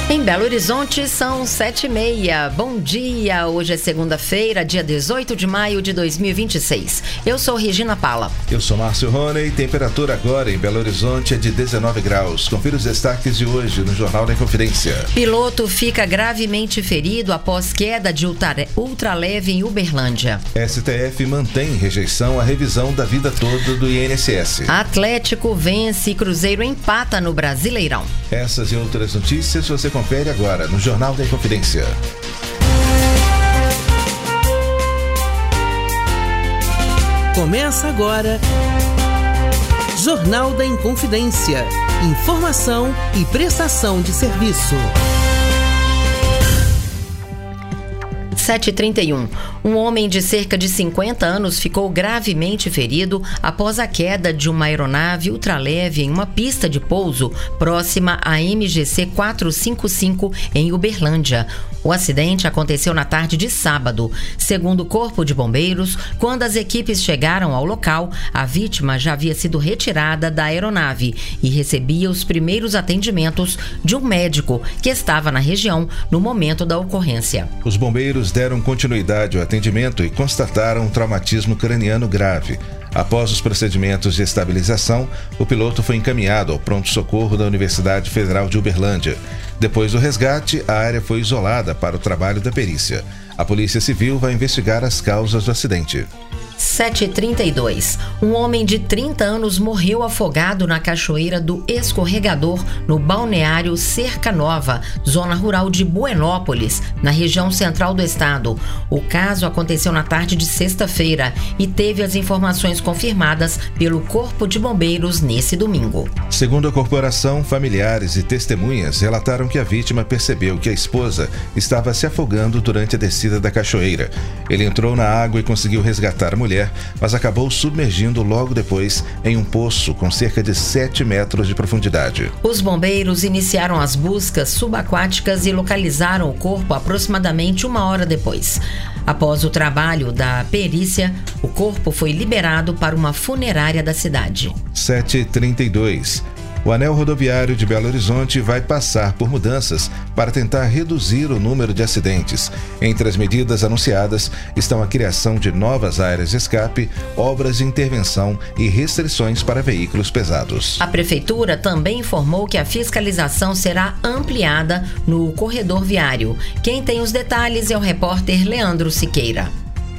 Em Belo Horizonte são 7h30. Bom dia, hoje é segunda-feira, dia 18 de maio de 2026. Eu sou Regina Pala. Eu sou Márcio Rony. Temperatura agora em Belo Horizonte é de 19 graus. Confira os destaques de hoje no Jornal da Inconfidência. Piloto fica gravemente ferido após queda de ultraleve em Uberlândia. STF mantém rejeição à revisão da vida toda do INSS. Atlético vence e Cruzeiro empata no Brasileirão. Essas e outras notícias você confere agora no Jornal da Inconfidência. Começa agora Jornal da Inconfidência. Informação e prestação de serviço. 7h31. Um homem de cerca de 50 anos ficou gravemente ferido após a queda de uma aeronave ultraleve em uma pista de pouso próxima à MGC 455 em Uberlândia. O acidente aconteceu na tarde de sábado. Segundo o Corpo de Bombeiros, quando as equipes chegaram ao local, a vítima já havia sido retirada da aeronave e recebia os primeiros atendimentos de um médico que estava na região no momento da ocorrência. Os bombeiros deram continuidade ao atendimento e constataram um traumatismo craniano grave. Após os procedimentos de estabilização, o piloto foi encaminhado ao pronto-socorro da Universidade Federal de Uberlândia. Depois do resgate, a área foi isolada para o trabalho da perícia. A Polícia Civil vai investigar as causas do acidente. 7h32. Um homem de 30 anos morreu afogado na cachoeira do Escorregador, no balneário Cerca Nova, zona rural de Buenópolis, na região central do estado. O caso aconteceu na tarde de sexta-feira e teve as informações confirmadas pelo Corpo de Bombeiros nesse domingo. Segundo a corporação, familiares e testemunhas relataram que a vítima percebeu que a esposa estava se afogando durante a descida da cachoeira. Ele entrou na água e conseguiu resgatar a mulher, mas acabou submergindo logo depois em um poço com cerca de 7 metros de profundidade. Os bombeiros iniciaram as buscas subaquáticas e localizaram o corpo aproximadamente 1 hora depois. Após o trabalho da perícia, o corpo foi liberado para uma funerária da cidade. 7h32. O anel rodoviário de Belo Horizonte vai passar por mudanças para tentar reduzir o número de acidentes. Entre as medidas anunciadas estão a criação de novas áreas de escape, obras de intervenção e restrições para veículos pesados. A Prefeitura também informou que a fiscalização será ampliada no corredor viário. Quem tem os detalhes é o repórter Leandro Siqueira.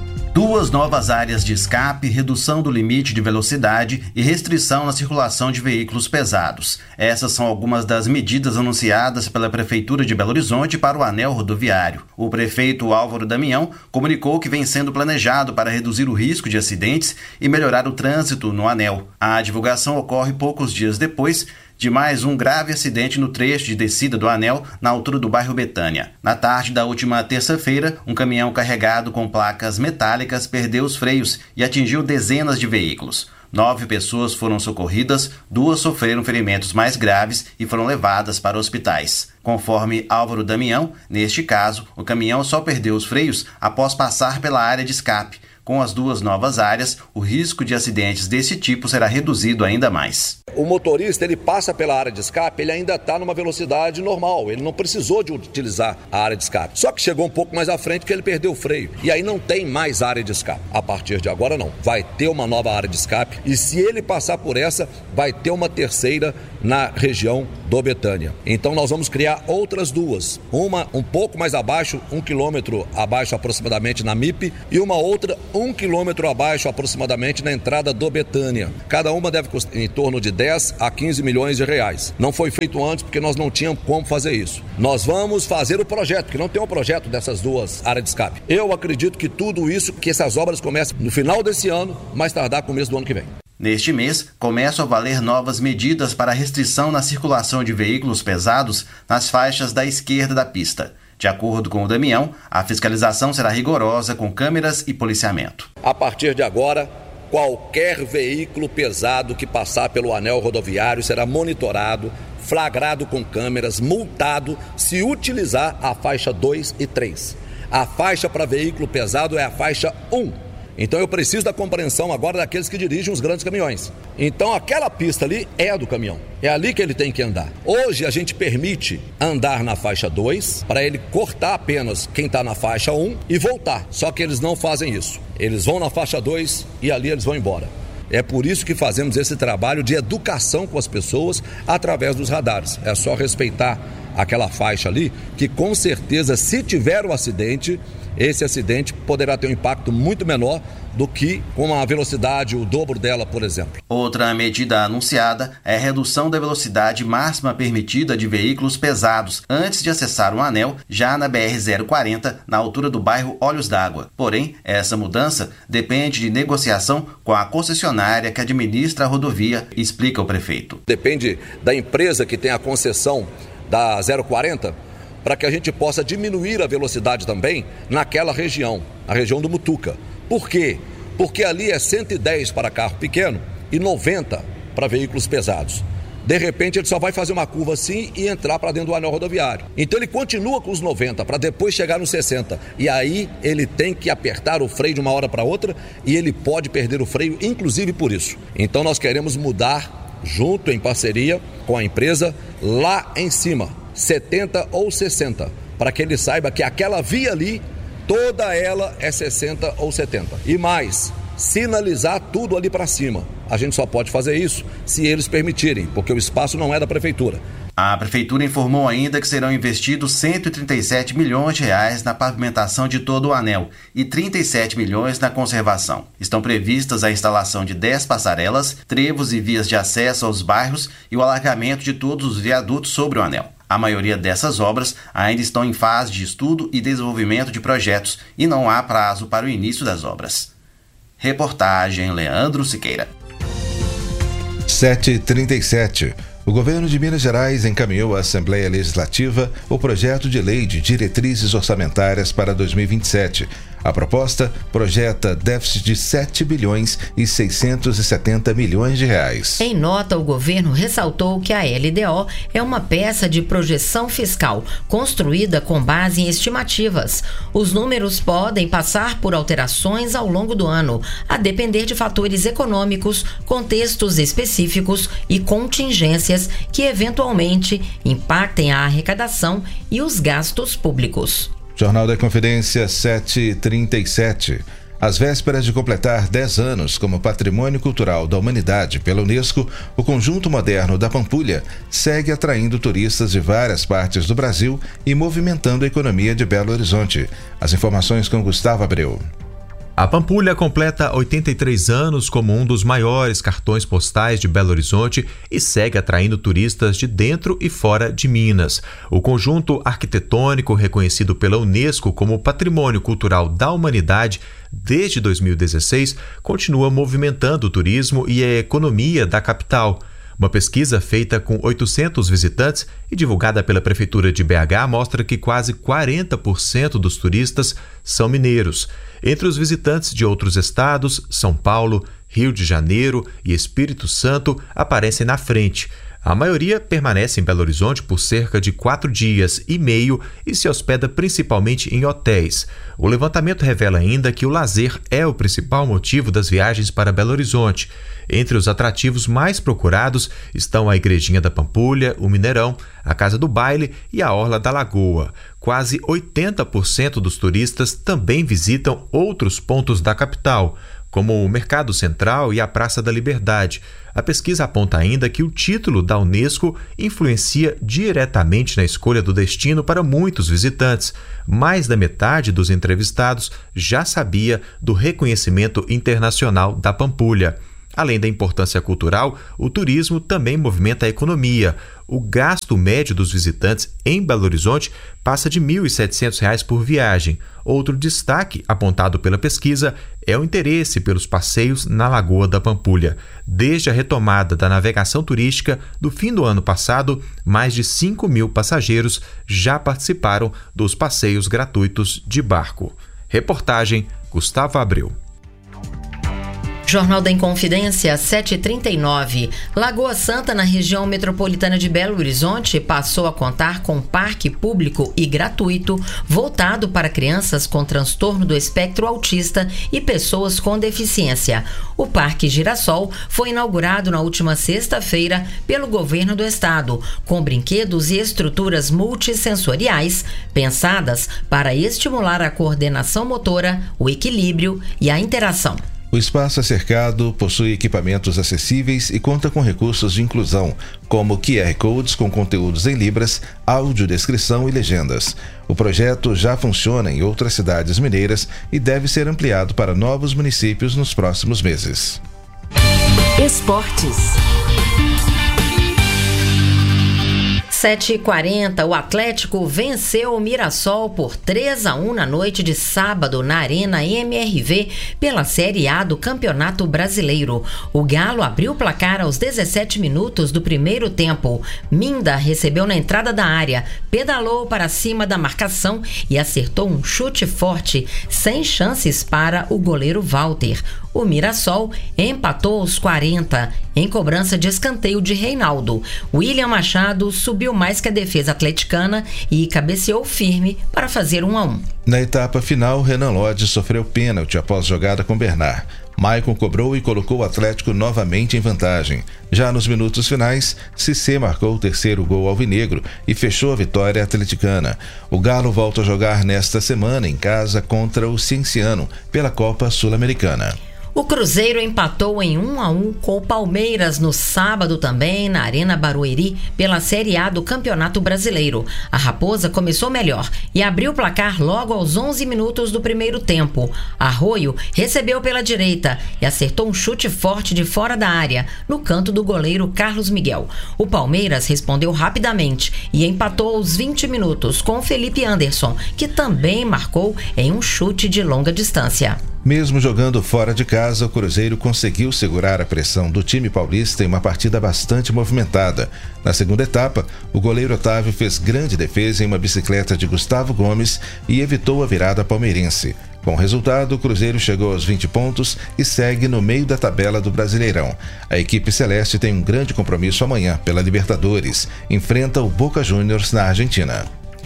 2 novas áreas de escape, redução do limite de velocidade e restrição na circulação de veículos pesados. Essas são algumas das medidas anunciadas pela Prefeitura de Belo Horizonte para o anel rodoviário. O prefeito Álvaro Damião comunicou que vem sendo planejado para reduzir o risco de acidentes e melhorar o trânsito no anel. A divulgação ocorre poucos dias depois de mais um grave acidente no trecho de descida do anel na altura do bairro Betânia. Na tarde da última terça-feira, um caminhão carregado com placas metálicas perdeu os freios e atingiu dezenas de veículos. 9 pessoas foram socorridas, 2 sofreram ferimentos mais graves e foram levadas para hospitais. Conforme Álvaro Damião, neste caso, o caminhão só perdeu os freios após passar pela área de escape. Com as 2 novas áreas, o risco de acidentes desse tipo será reduzido ainda mais. O motorista, ele passa pela área de escape, ele ainda está numa velocidade normal, ele não precisou de utilizar a área de escape. Só que chegou um pouco mais à frente que ele perdeu o freio, e aí não tem mais área de escape. A partir de agora não, vai ter uma nova área de escape, e se ele passar por essa, vai ter uma terceira na região do Betânia. Então nós vamos criar outras 2, uma um pouco mais abaixo, 1 quilômetro abaixo aproximadamente na MIP, e uma outra 1 quilômetro abaixo aproximadamente na entrada do Betânia. Cada uma deve custar em torno de 10 a 15 milhões de reais. Não foi feito antes porque nós não tínhamos como fazer isso. Nós vamos fazer o projeto, porque não tem um projeto dessas 2 áreas de escape. Eu acredito que tudo isso, que essas obras comecem no final desse ano, mais tardar começo do ano que vem. Neste mês, começam a valer novas medidas para restrição na circulação de veículos pesados nas faixas da esquerda da pista. De acordo com o Damião, a fiscalização será rigorosa com câmeras e policiamento. A partir de agora, qualquer veículo pesado que passar pelo anel rodoviário será monitorado, flagrado com câmeras, multado se utilizar a faixa 2 e 3. A faixa para veículo pesado é a faixa 1. Então eu preciso da compreensão agora daqueles que dirigem os grandes caminhões. Então aquela pista ali é a do caminhão. É ali que ele tem que andar. Hoje a gente permite andar na faixa 2 para ele cortar apenas quem está na faixa 1 e voltar. Só que eles não fazem isso. Eles vão na faixa 2 e ali eles vão embora. É por isso que fazemos esse trabalho de educação com as pessoas através dos radares. É só respeitar aquela faixa ali, que com certeza, se tiver um acidente, esse acidente poderá ter um impacto muito menor do que com uma velocidade, o dobro dela, por exemplo. Outra medida anunciada é a redução da velocidade máxima permitida de veículos pesados antes de acessar o anel, já na BR-040, na altura do bairro Olhos d'Água. Porém, essa mudança depende de negociação com a concessionária que administra a rodovia, explica o prefeito. Depende da empresa que tem a concessão da 040, para que a gente possa diminuir a velocidade também naquela região, a região do Mutuca. Por quê? Porque ali é 110 para carro pequeno e 90 para veículos pesados. De repente ele só vai fazer uma curva assim e entrar para dentro do anel rodoviário. Então ele continua com os 90 para depois chegar nos 60. E aí ele tem que apertar o freio de uma hora para outra e ele pode perder o freio, inclusive por isso. Então nós queremos mudar junto, em parceria com a empresa, lá em cima, 70 ou 60, para que ele saiba que aquela via ali, toda ela é 60 ou 70. E mais, sinalizar tudo ali para cima. A gente só pode fazer isso se eles permitirem, porque o espaço não é da prefeitura. A prefeitura informou ainda que serão investidos 137 milhões de reais na pavimentação de todo o anel e 37 milhões na conservação. Estão previstas a instalação de 10 passarelas, trevos e vias de acesso aos bairros e o alargamento de todos os viadutos sobre o anel. A maioria dessas obras ainda estão em fase de estudo e desenvolvimento de projetos e não há prazo para o início das obras. Reportagem Leandro Siqueira. 7h37. O governo de Minas Gerais encaminhou à Assembleia Legislativa o projeto de lei de diretrizes orçamentárias para 2027. A proposta projeta déficit de 7 bilhões e 670 milhões de reais. Em nota, o governo ressaltou que a LDO é uma peça de projeção fiscal construída com base em estimativas. Os números podem passar por alterações ao longo do ano, a depender de fatores econômicos, contextos específicos e contingências que eventualmente impactem a arrecadação e os gastos públicos. Jornal da Confidência, 7h37. Às vésperas de completar 10 anos como Patrimônio Cultural da Humanidade pela Unesco, o Conjunto Moderno da Pampulha segue atraindo turistas de várias partes do Brasil e movimentando a economia de Belo Horizonte. As informações com Gustavo Abreu. A Pampulha completa 83 anos como um dos maiores cartões postais de Belo Horizonte e segue atraindo turistas de dentro e fora de Minas. O conjunto arquitetônico, reconhecido pela Unesco como Patrimônio Cultural da Humanidade desde 2016, continua movimentando o turismo e a economia da capital. Uma pesquisa feita com 800 visitantes e divulgada pela Prefeitura de BH mostra que quase 40% dos turistas são mineiros. Entre os visitantes de outros estados, São Paulo, Rio de Janeiro e Espírito Santo aparecem na frente. A maioria permanece em Belo Horizonte por cerca de 4 dias e meio e se hospeda principalmente em hotéis. O levantamento revela ainda que o lazer é o principal motivo das viagens para Belo Horizonte. Entre os atrativos mais procurados estão a Igrejinha da Pampulha, o Mineirão, a Casa do Baile e a Orla da Lagoa. Quase 80% dos turistas também visitam outros pontos da capital, como o Mercado Central e a Praça da Liberdade. A pesquisa aponta ainda que o título da Unesco influencia diretamente na escolha do destino para muitos visitantes. Mais da metade dos entrevistados já sabia do reconhecimento internacional da Pampulha. Além da importância cultural, o turismo também movimenta a economia. O gasto médio dos visitantes em Belo Horizonte passa de R$ 1.700 por viagem. Outro destaque apontado pela pesquisa é o interesse pelos passeios na Lagoa da Pampulha. Desde a retomada da navegação turística do fim do ano passado, mais de 5.000 passageiros já participaram dos passeios gratuitos de barco. Reportagem Gustavo Abreu. Jornal da Inconfidência, 7h39. Lagoa Santa, na região metropolitana de Belo Horizonte, passou a contar com parque público e gratuito voltado para crianças com transtorno do espectro autista e pessoas com deficiência. O Parque Girassol foi inaugurado na última sexta-feira pelo governo do estado, com brinquedos e estruturas multissensoriais pensadas para estimular a coordenação motora, o equilíbrio e a interação. O espaço é cercado, possui equipamentos acessíveis e conta com recursos de inclusão, como QR Codes com conteúdos em libras, audiodescrição e legendas. O projeto já funciona em outras cidades mineiras e deve ser ampliado para novos municípios nos próximos meses. Esportes. 7h40, o Atlético venceu o Mirassol por 3-1 na noite de sábado na Arena MRV pela Série A do Campeonato Brasileiro. O Galo abriu o placar aos 17 minutos do primeiro tempo. Minda recebeu na entrada da área, pedalou para cima da marcação e acertou um chute forte, sem chances para o goleiro Walter. O Mirassol empatou aos 40, em cobrança de escanteio de Reinaldo. William Machado subiu mais que a defesa atleticana e cabeceou firme para fazer 1-1. Na etapa final, Renan Lodge sofreu pênalti após jogada com Bernard. Maicon cobrou e colocou o Atlético novamente em vantagem. Já nos minutos finais, Cissé marcou o terceiro gol alvinegro e fechou a vitória atleticana. O Galo volta a jogar nesta semana em casa contra o Cienciano pela Copa Sul-Americana. O Cruzeiro empatou em 1-1 com o Palmeiras no sábado também na Arena Barueri pela Série A do Campeonato Brasileiro. A Raposa começou melhor e abriu o placar logo aos 11 minutos do primeiro tempo. Arroio recebeu pela direita e acertou um chute forte de fora da área, no canto do goleiro Carlos Miguel. O Palmeiras respondeu rapidamente e empatou aos 20 minutos com Felipe Anderson, que também marcou em um chute de longa distância. Mesmo jogando fora de casa, o Cruzeiro conseguiu segurar a pressão do time paulista em uma partida bastante movimentada. Na segunda etapa, o goleiro Otávio fez grande defesa em uma bicicleta de Gustavo Gomes e evitou a virada palmeirense. Com o resultado, o Cruzeiro chegou aos 20 pontos e segue no meio da tabela do Brasileirão. A equipe celeste tem um grande compromisso amanhã pela Libertadores. Enfrenta o Boca Juniors na Argentina.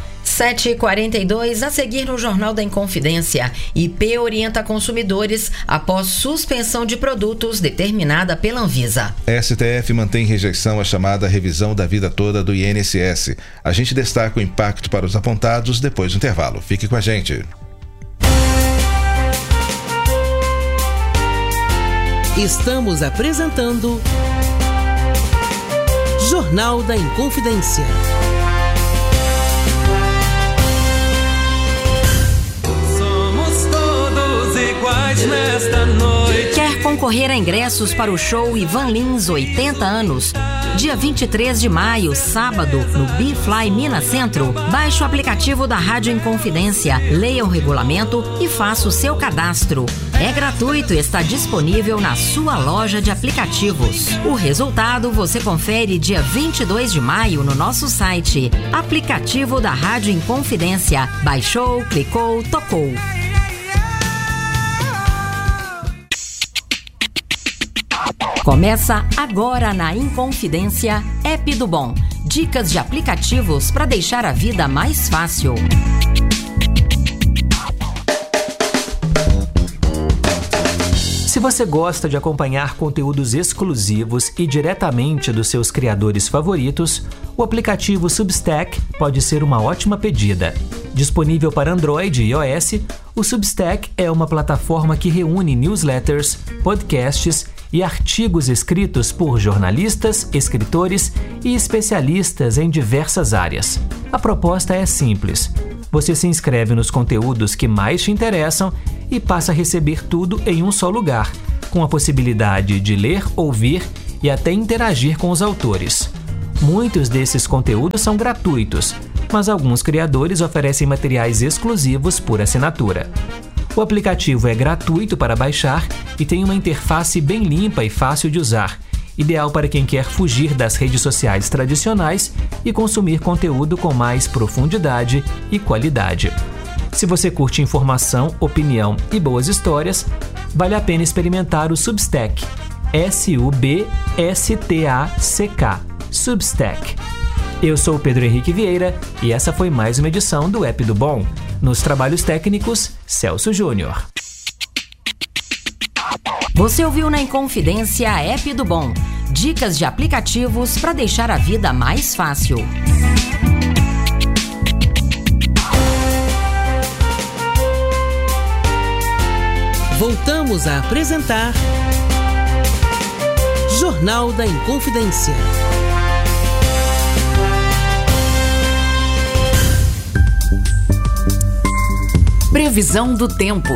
7h42, a seguir no Jornal da Inconfidência. IP orienta consumidores após suspensão de produtos determinada pela Anvisa. STF mantém rejeição à chamada revisão da vida toda do INSS. A gente destaca o impacto para os apontados depois do intervalo. Fique com a gente. Estamos apresentando Jornal da Inconfidência. Nesta noite. Quer concorrer a ingressos para o show Ivan Lins 80 anos? Dia 23 de maio, sábado, no B-Fly Minas Centro. Baixe o aplicativo da Rádio Inconfidência, leia o regulamento e faça o seu cadastro. É gratuito e está disponível na sua loja de aplicativos. O resultado você confere dia 22 de maio no nosso site. Aplicativo da Rádio Inconfidência. Baixou, clicou, tocou. Começa agora na Inconfidência, App do Bom. Dicas de aplicativos para deixar a vida mais fácil. Se você gosta de acompanhar conteúdos exclusivos e diretamente dos seus criadores favoritos, o aplicativo Substack pode ser uma ótima pedida. Disponível para Android e iOS, o Substack é uma plataforma que reúne newsletters, podcasts e artigos escritos por jornalistas, escritores e especialistas em diversas áreas. A proposta é simples. Você se inscreve nos conteúdos que mais te interessam e passa a receber tudo em um só lugar, com a possibilidade de ler, ouvir e até interagir com os autores. Muitos desses conteúdos são gratuitos, mas alguns criadores oferecem materiais exclusivos por assinatura. O aplicativo é gratuito para baixar e tem uma interface bem limpa e fácil de usar, ideal para quem quer fugir das redes sociais tradicionais e consumir conteúdo com mais profundidade e qualidade. Se você curte informação, opinião e boas histórias, vale a pena experimentar o Substack. SUBSTACK. Substack. Eu sou o Pedro Henrique Vieira e essa foi mais uma edição do App do Bom. Nos trabalhos técnicos, Celso Júnior. Você ouviu na Inconfidência App do Bom. Dicas de aplicativos para deixar a vida mais fácil. Voltamos a apresentar Jornal da Inconfidência. Previsão do tempo.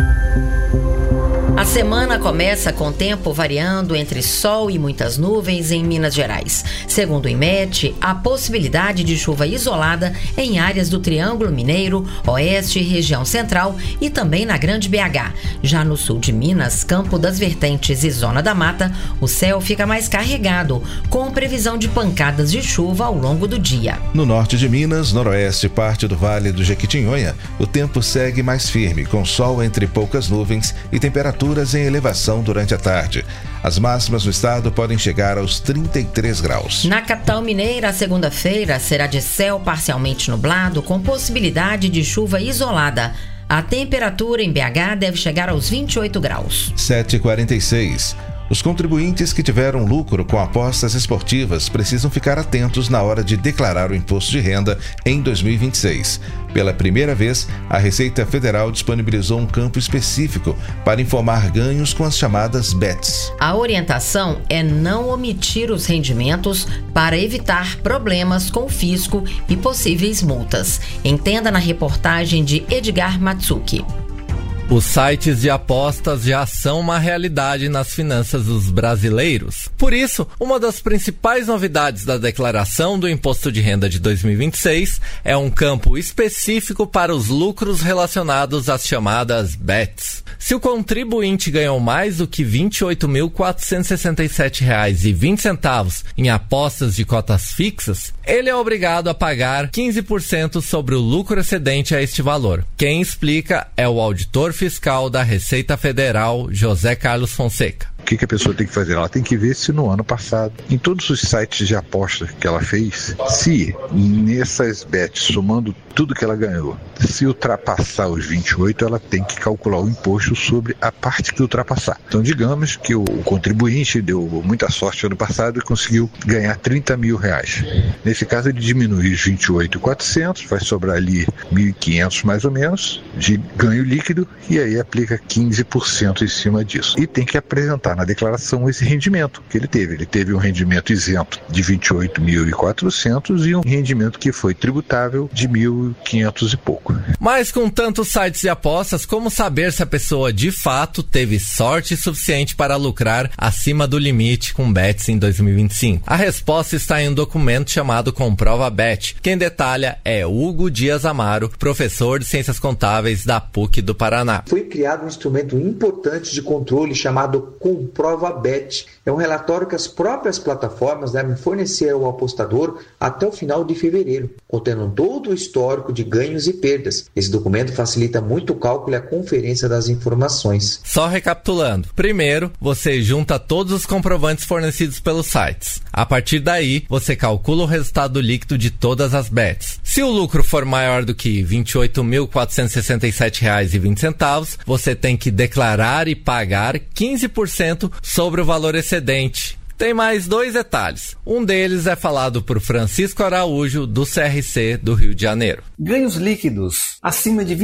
A semana começa com tempo variando entre sol e muitas nuvens em Minas Gerais. Segundo o IMET, há possibilidade de chuva isolada em áreas do Triângulo Mineiro, Oeste e região central e também na Grande BH. Já no sul de Minas, Campo das Vertentes e Zona da Mata, o céu fica mais carregado, com previsão de pancadas de chuva ao longo do dia. No norte de Minas, noroeste e parte do Vale do Jequitinhonha, o tempo segue mais firme, com sol entre poucas nuvens e temperaturas em elevação durante a tarde. As máximas no estado podem chegar aos 33 graus. Na capital mineira, a segunda-feira será de céu parcialmente nublado, com possibilidade de chuva isolada. A temperatura em BH deve chegar aos 28 graus. 7h46. Os contribuintes que tiveram lucro com apostas esportivas precisam ficar atentos na hora de declarar o imposto de renda em 2026. Pela primeira vez, a Receita Federal disponibilizou um campo específico para informar ganhos com as chamadas BETs. A orientação é não omitir os rendimentos para evitar problemas com o fisco e possíveis multas. Entenda na reportagem de Edgar Matsuki. Os sites de apostas já são uma realidade nas finanças dos brasileiros. Por isso, uma das principais novidades da declaração do Imposto de Renda de 2026 é um campo específico para os lucros relacionados às chamadas BETs. Se o contribuinte ganhou mais do que R$ 28.467,20 em apostas de cotas fixas, ele é obrigado a pagar 15% sobre o lucro excedente a este valor. Quem explica é o auditor fiscal da Receita Federal, José Carlos Fonseca. O que a pessoa tem que fazer? Ela tem que ver se no ano passado, em todos os sites de aposta que ela fez, se nessas bets, somando tudo que ela ganhou, se ultrapassar os 28, ela tem que calcular o imposto sobre a parte que ultrapassar. Então, digamos que o contribuinte deu muita sorte ano passado e conseguiu ganhar R$30 mil. Nesse caso, ele diminui os 28.400, vai sobrar ali 1.500 mais ou menos de ganho líquido e aí aplica 15% em cima disso. E tem que apresentar na declaração esse rendimento que ele teve. Ele teve um rendimento isento de 28.400 e um rendimento que foi tributável de 1.500 e pouco. Mas com tantos sites de apostas, como saber se a pessoa de fato teve sorte suficiente para lucrar acima do limite com bets em 2025? A resposta está em um documento chamado Comprova Bet. Quem detalha é Hugo Dias Amaro, professor de Ciências Contábeis da PUC do Paraná. Foi criado um instrumento importante de controle chamado Comprova Bet. É um relatório que as próprias plataformas devem fornecer ao apostador até o final de fevereiro, contendo todo o histórico de ganhos e perdas. Esse documento facilita muito o cálculo e a conferência das informações. Só recapitulando. Primeiro, você junta todos os comprovantes fornecidos pelos sites. A partir daí, você calcula o resultado líquido de todas as bets. Se o lucro for maior do que R$ 28.467,20, você tem que declarar e pagar 15% sobre o valor excedente. Tem mais 2 detalhes. Um deles é falado por Francisco Araújo, do CRC do Rio de Janeiro. Ganhos líquidos acima de R$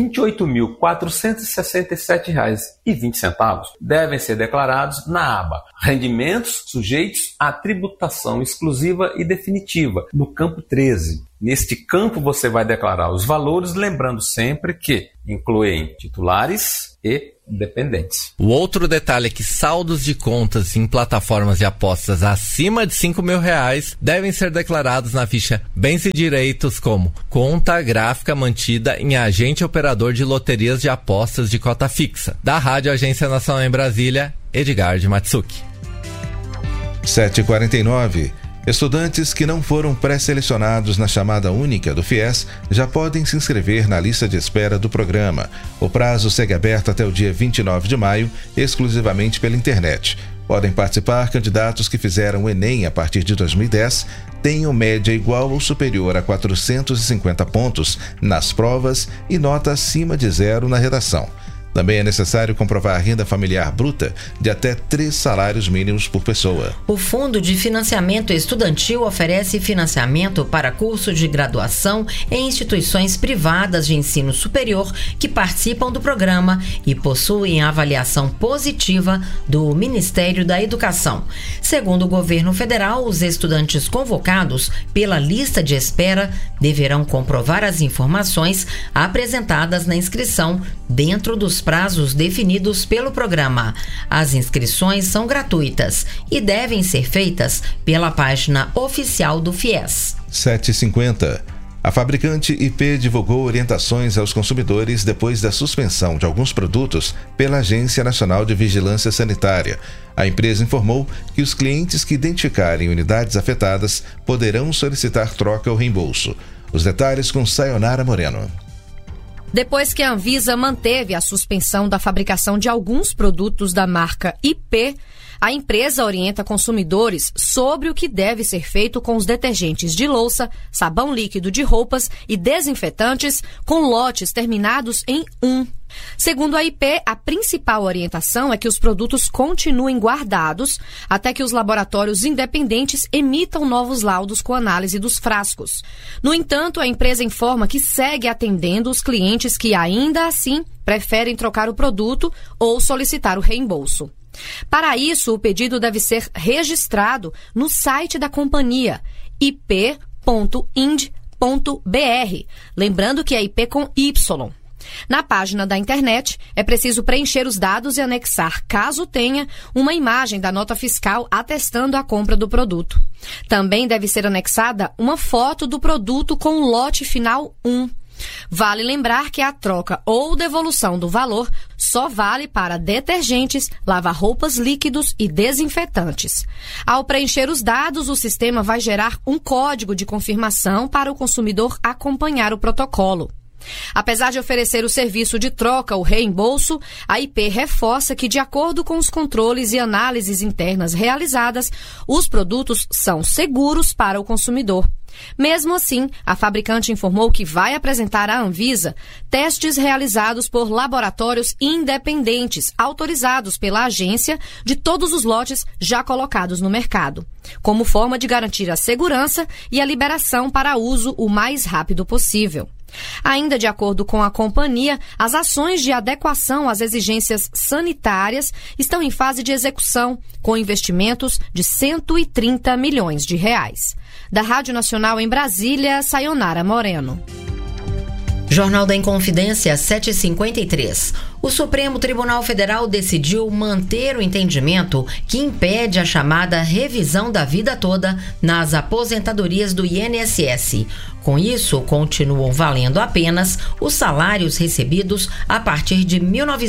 28.467,20 devem ser declarados na aba Rendimentos sujeitos à tributação exclusiva e definitiva, no campo 13. Neste campo você vai declarar os valores, lembrando sempre que incluem titulares e dependentes. O outro detalhe é que saldos de contas em plataformas de apostas acima de R$ 5 mil devem ser declarados na ficha Bens e Direitos como conta gráfica mantida em agente operador de loterias de apostas de cota fixa. Da Rádio Agência Nacional em Brasília, Edgar de Matsuki. 7h49. Estudantes que não foram pré-selecionados na chamada única do FIES já podem se inscrever na lista de espera do programa. O prazo segue aberto até o dia 29 de maio, exclusivamente pela internet. Podem participar candidatos que fizeram o Enem a partir de 2010, tenham média igual ou superior a 450 pontos nas provas e nota acima de 0 na redação. Também é necessário comprovar a renda familiar bruta de até 3 salários mínimos por pessoa. O Fundo de Financiamento Estudantil oferece financiamento para cursos de graduação em instituições privadas de ensino superior que participam do programa e possuem avaliação positiva do Ministério da Educação. Segundo o governo federal, os estudantes convocados pela lista de espera deverão comprovar as informações apresentadas na inscrição dentro dos prazos definidos pelo programa. As inscrições são gratuitas e devem ser feitas pela página oficial do FIES. 7h50. A fabricante IP divulgou orientações aos consumidores depois da suspensão de alguns produtos pela Agência Nacional de Vigilância Sanitária. A empresa informou que os clientes que identificarem unidades afetadas poderão solicitar troca ou reembolso. Os detalhes com Sayonara Moreno. Depois que a Anvisa manteve a suspensão da fabricação de alguns produtos da marca IP, a empresa orienta consumidores sobre o que deve ser feito com os detergentes de louça, sabão líquido de roupas e desinfetantes com lotes terminados em 1. Segundo a IP, a principal orientação é que os produtos continuem guardados até que os laboratórios independentes emitam novos laudos com análise dos frascos. No entanto, a empresa informa que segue atendendo os clientes que ainda assim preferem trocar o produto ou solicitar o reembolso. Para isso, o pedido deve ser registrado no site da companhia ip.ind.br, lembrando que é IP com Y. Na página da internet, é preciso preencher os dados e anexar, caso tenha, uma imagem da nota fiscal atestando a compra do produto. Também deve ser anexada uma foto do produto com o lote final 1. Vale lembrar que a troca ou devolução do valor só vale para detergentes, lava-roupas líquidos e desinfetantes. Ao preencher os dados, o sistema vai gerar um código de confirmação para o consumidor acompanhar o protocolo. Apesar de oferecer o serviço de troca ou reembolso, a IP reforça que, de acordo com os controles e análises internas realizadas, os produtos são seguros para o consumidor. Mesmo assim, a fabricante informou que vai apresentar à Anvisa testes realizados por laboratórios independentes, autorizados pela agência, de todos os lotes já colocados no mercado, como forma de garantir a segurança e a liberação para uso o mais rápido possível. Ainda de acordo com a companhia, as ações de adequação às exigências sanitárias estão em fase de execução, com investimentos de 130 milhões de reais. Da Rádio Nacional em Brasília, Sayonara Moreno. Jornal da Inconfidência, 7h53. O Supremo Tribunal Federal decidiu manter o entendimento que impede a chamada revisão da vida toda nas aposentadorias do INSS. Com isso, continuam valendo apenas os salários recebidos a partir de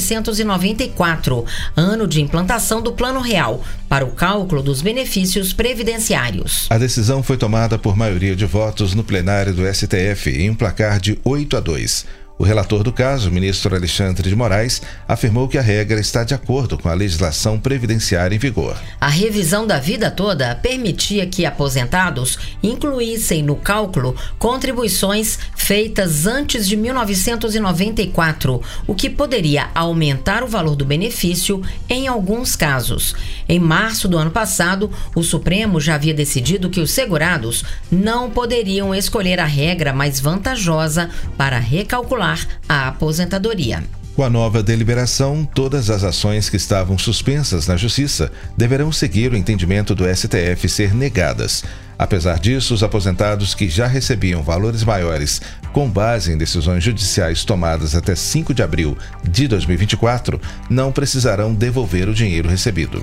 1994, ano de implantação do Plano Real, para o cálculo dos benefícios previdenciários. A decisão foi tomada por maioria de votos no plenário do STF, em um placar de 8-2. O relator do caso, o ministro Alexandre de Moraes, afirmou que a regra está de acordo com a legislação previdenciária em vigor. A revisão da vida toda permitia que aposentados incluíssem no cálculo contribuições feitas antes de 1994, o que poderia aumentar o valor do benefício em alguns casos. Em março do ano passado, o Supremo já havia decidido que os segurados não poderiam escolher a regra mais vantajosa para recalcular a aposentadoria. Com a nova deliberação, todas as ações que estavam suspensas na Justiça deverão seguir o entendimento do STF ser negadas. Apesar disso, os aposentados que já recebiam valores maiores com base em decisões judiciais tomadas até 5 de abril de 2024 não precisarão devolver o dinheiro recebido.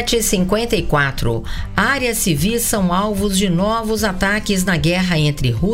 7h54. Áreas civis são alvos de novos ataques na guerra entre Rússia